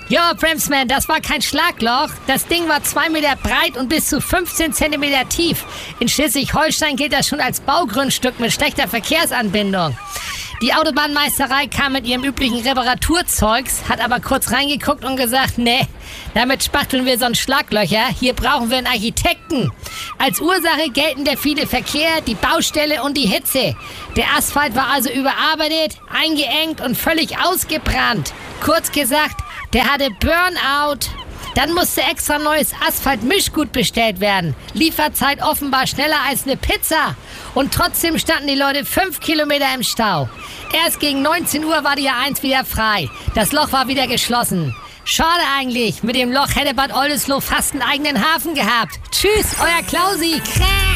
Ja, Bremsman, das war kein Schlagloch. Das Ding war 2 Meter breit und bis zu 15 Zentimeter tief. In Schleswig-Holstein gilt das schon als Baugrundstück mit schlechter Verkehrsanbindung. Die Autobahnmeisterei kam mit ihrem üblichen Reparaturzeugs, hat aber kurz reingeguckt und gesagt, nee, damit spachteln wir sonst Schlaglöcher, hier brauchen wir einen Architekten. Als Ursache gelten der viele Verkehr, die Baustelle und die Hitze. Der Asphalt war also überarbeitet, eingeengt und völlig ausgebrannt. Kurz gesagt, der hatte Burnout. Dann musste extra neues Asphaltmischgut bestellt werden. Lieferzeit offenbar schneller als eine Pizza. Und trotzdem standen die Leute 5 Kilometer im Stau. Erst gegen 19 Uhr war die A1 wieder frei. Das Loch war wieder geschlossen. Schade eigentlich. Mit dem Loch hätte Bad Oldesloe fast einen eigenen Hafen gehabt. Tschüss, euer Klausi.